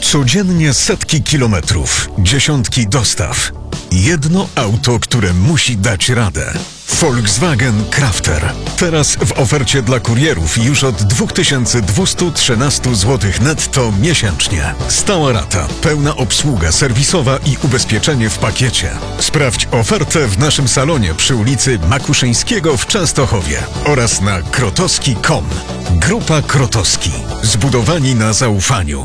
Codziennie setki kilometrów, dziesiątki dostaw. Jedno auto, które musi dać radę. Volkswagen Crafter. Teraz w ofercie dla kurierów już od 2213 zł netto miesięcznie. Stała rata, pełna obsługa serwisowa i ubezpieczenie w pakiecie. Sprawdź ofertę w naszym salonie przy ulicy Makuszyńskiego w Częstochowie oraz na krotowski.com. Grupa Krotowski. Zbudowani na zaufaniu.